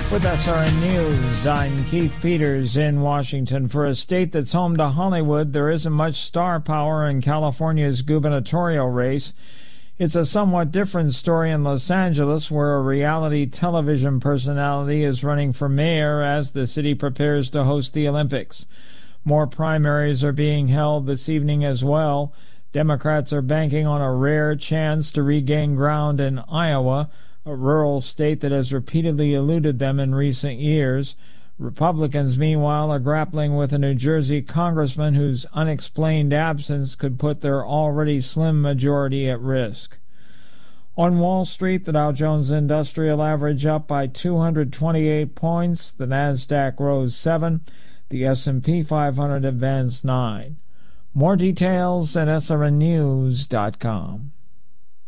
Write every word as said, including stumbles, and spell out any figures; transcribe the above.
With S R N News, I'm Keith Peters in Washington. For a state that's home to Hollywood, there isn't much star power in California's gubernatorial race. It's a somewhat different story in Los Angeles, where a reality television personality is running for mayor as the city prepares to host the Olympics. More primaries are being held this evening as well. Democrats are banking on a rare chance to regain ground in Iowa, a rural state that has repeatedly eluded them in recent years. Republicans, meanwhile, are grappling with a New Jersey congressman whose unexplained absence could put their already slim majority at risk. On Wall Street, the Dow Jones Industrial Average up by two hundred twenty-eight points, the Nasdaq rose seven, the S and P five hundred advanced nine. More details at S R N news dot com.